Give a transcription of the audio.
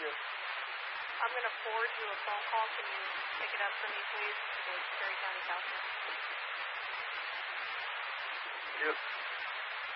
Yes. I'm going to forward you a phone call. Can you pick it up for me, please? To Perry County Council. Yes.